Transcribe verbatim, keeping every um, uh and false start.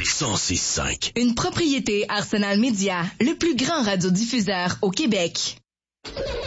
cent six cinq. Une propriété Arsenal Média, le plus grand radiodiffuseur au Québec.